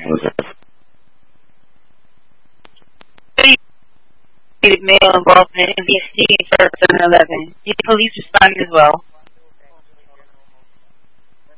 Male involvement in BST for 7-Eleven. The police responded as well.